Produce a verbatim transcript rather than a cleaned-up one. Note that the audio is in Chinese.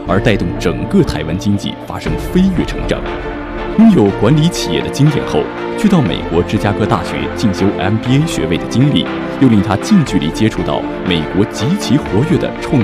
而带动整个台湾经济发生飞跃成长。拥有管理企业的经验后，去到美国芝加哥大学进修 M B A 学位的经历，又令他近距离接触到美国极其活跃的创